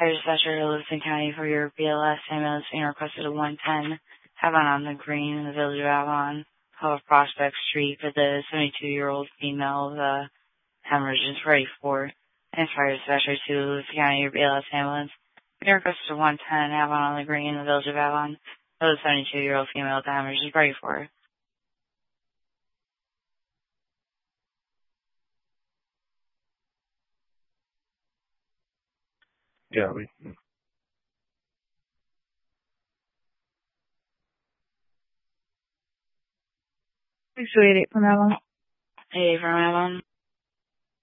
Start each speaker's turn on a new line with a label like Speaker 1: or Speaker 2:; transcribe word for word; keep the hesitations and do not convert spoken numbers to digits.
Speaker 1: Fire dispatcher to Livingston County for your B L S ambulance being requested at one ten. Havon on the Green in the village of Avon, off of Prospect Street for the seventy-two-year-old female the hemorrhage is ready for. And fire dispatcher to Livingston County, your B L S ambulance being requested at one ten. Havon on the Green in the village of Avon, for the seventy-two-year-old female the hemorrhage is ready for.
Speaker 2: Yeah, we.
Speaker 3: six two eight eight from Avon.
Speaker 1: Hey, from Avon.